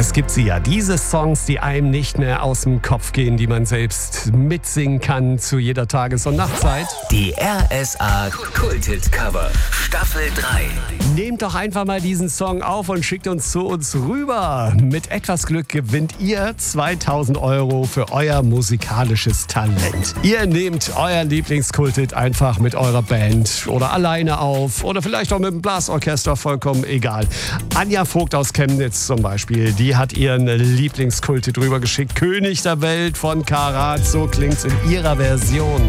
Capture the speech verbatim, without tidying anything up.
Es gibt sie ja, diese Songs, die einem nicht mehr aus dem Kopf gehen, die man selbst mitsingen kann zu jeder Tages- und Nachtzeit. Die R S A Kulthit Cover Staffel drei. Nehmt doch einfach mal diesen Song auf und schickt uns zu uns rüber. Mit etwas Glück gewinnt ihr zweitausend Euro für euer musikalisches Talent. Ihr nehmt euer Lieblingskulthit einfach mit eurer Band oder alleine auf oder vielleicht auch mit dem Blasorchester, vollkommen egal. Anja Vogt aus Chemnitz zum Beispiel, die hat ihren Lieblingskulthit drüber geschickt. König der Welt von Karat, so klingt's in ihrer Version.